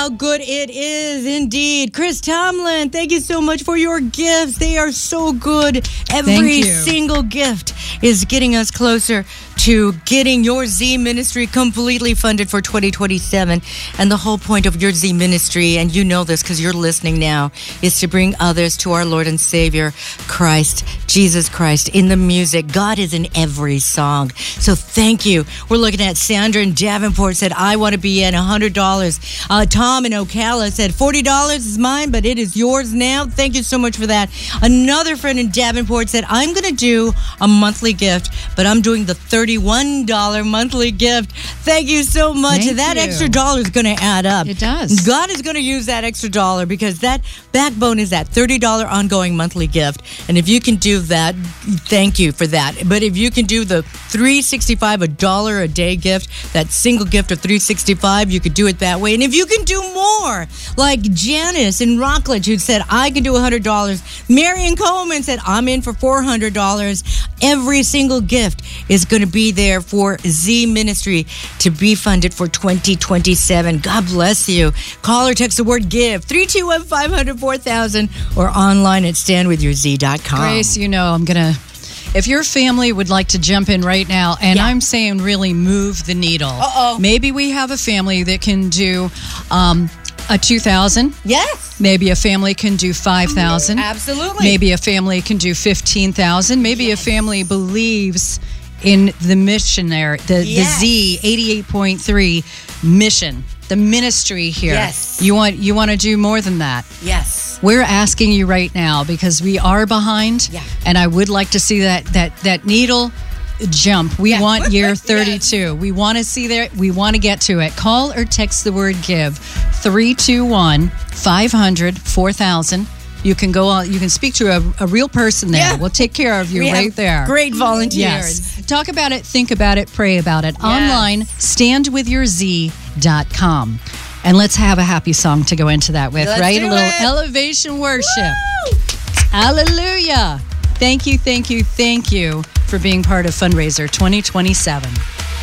how good it is indeed. Chris Tomlin, thank you so much for your gifts. They are so good. Every single gift is getting us closer to getting your Z Ministry completely funded for 2027. And the whole point of your Z Ministry, and you know this because you're listening now, is to bring others to our Lord and Savior, Christ, Jesus Christ, in the music. God is in every song. So thank you. We're looking at Sandra in Davenport said, I want to be in $100. Tom in Ocala said, $40 is mine, but it is yours now. Thank you so much for that. Another friend in Davenport said, I'm going to do a monthly gift, but I'm doing the $31 monthly gift. Thank you so much. That extra dollar is going to add up. It does. God is going to use that extra dollar because that backbone is that $30 ongoing monthly gift. And if you can do that, thank you for that. But if you can do the $365, $1 a day gift, that single gift of $365, you could do it that way. And if you can do more, like Janice in Rockledge who said, I can do $100. Marion Coleman said, I'm in for $400. Every single gift is going to be there for Z Ministry to be funded for 2027. God bless you. Call or text the word GIVE, 321-500-4000, or online at standwithyourz.com. Grace, you know, if your family would like to jump in right now, and I'm saying really move the needle. Maybe we have a family that can do a 2,000. Yes. Maybe a family can do 5,000. Absolutely. Maybe a family can do 15,000. Maybe a family believes in the missionary, the Z 88.3 mission, the ministry here. Yes. You want to do more than that. Yes. We're asking you right now because we are behind. Yeah. And I would like to see that needle jump. We want year 32. Yes. We want to see there. We want to get to it. Call or text the word GIVE, 321-500-4000. You can go on. You can speak to a real person there. Yeah. We'll take care of you right there. Great volunteers. Yes. Talk about it, think about it, pray about it. Yes. Online, standwithyourz.com. And let's have a happy song to go into that with, right? A little elevation worship. Woo! Hallelujah. Thank you for being part of Fundraiser 2027.